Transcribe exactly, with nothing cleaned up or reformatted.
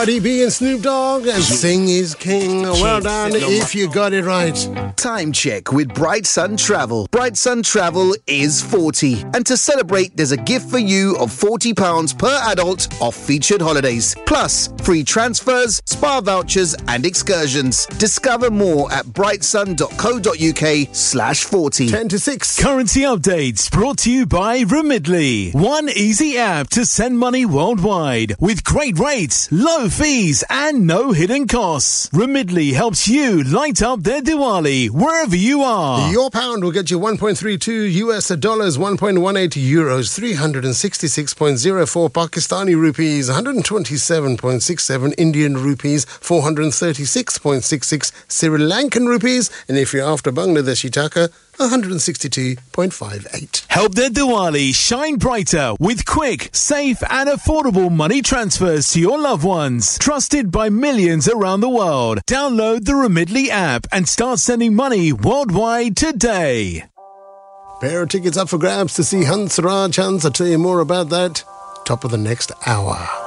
Cardi B and Snoop Dogg and Sing is King. Well done if you got it right. Time check with Bright Sun Travel. Bright Sun Travel is forty. And to celebrate, there's a gift for you of forty pounds per adult off featured holidays. Plus, free transfers, spa vouchers and excursions. Discover more at brightsun.co.uk slash 40. ten to six. Currency updates brought to you by Remitly. One easy app to send money worldwide with great rates, low fees and no hidden costs. Remitly helps you light up their Diwali wherever you are. Your pound will get you one point three two U S dollars, one point one eight euros, three hundred sixty-six point zero four Pakistani rupees, one hundred twenty-seven point six seven Indian rupees, four hundred thirty-six point six six Sri Lankan rupees, and if you're after Bangladeshi taka, one hundred sixty-two point five eight. Help their Diwali shine brighter with quick, safe and affordable money transfers to your loved ones. Trusted by millions around the world. Download the Remitly app and start sending money worldwide today. Pair of tickets up for grabs to see Hans Raj Hans. I'll tell you more about that top of the next hour.